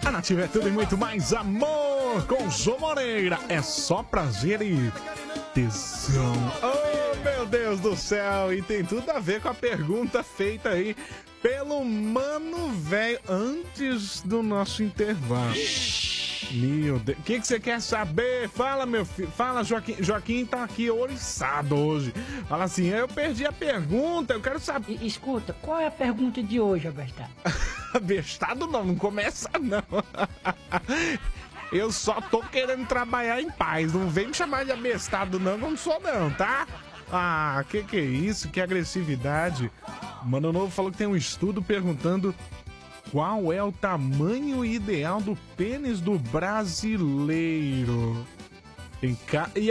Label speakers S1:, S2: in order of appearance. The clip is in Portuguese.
S1: A Nativa é tudo e muito mais amor com Jô Moreira. É só prazer e tesão. Oh, meu Deus do céu. E tem tudo a ver com a pergunta feita aí pelo Mano Velho antes do nosso intervalo. Meu Deus. O que você quer saber? Fala, meu filho. Fala, Joaquim. Joaquim tá aqui oriçado hoje. Fala assim, eu perdi a pergunta, eu quero saber.
S2: Escuta, qual é a pergunta de hoje, Abestado?
S1: Abestado não começa não. Eu só tô querendo trabalhar em paz. Não vem me chamar de abestado não, que eu não sou não, tá? Ah, que é isso? Que agressividade. Mano Novo falou que tem um estudo perguntando qual é o tamanho ideal do pênis do brasileiro.